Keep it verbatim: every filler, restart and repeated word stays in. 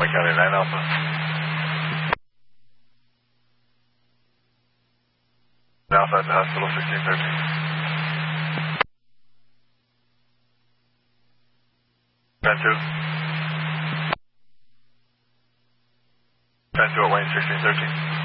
County nine Alpha. Alpha at the hospital, sixteen thirteen. ten two. ten two at Wayne, sixteen thirteen.